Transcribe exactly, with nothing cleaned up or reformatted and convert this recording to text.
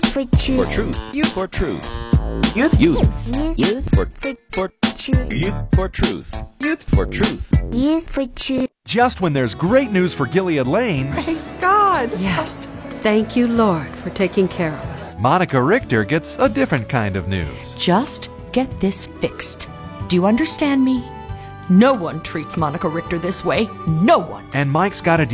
for truth. For truth. Youth for truth. Youth. Youth. Youth Youth for for for truth. Youth for truth. Youth for truth. Youth for truth. Just when there's great news for Gilead Lane, Praise God. Yes. Thank you, Lord, for taking care of us. Monica Richter gets a different kind of news. Just get this fixed. Do you understand me? No one treats Monica Richter this way. No one. And Mike's got a